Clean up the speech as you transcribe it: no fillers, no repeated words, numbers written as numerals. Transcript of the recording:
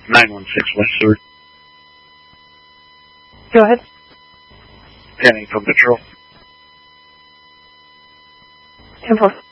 916 West Seward. Go ahead. Pennington Patrol. 10-4.